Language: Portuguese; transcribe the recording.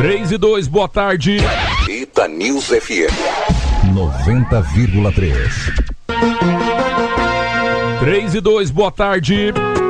3 e 2, boa tarde. Ita News FM 90,3. 3 e 2, boa tarde.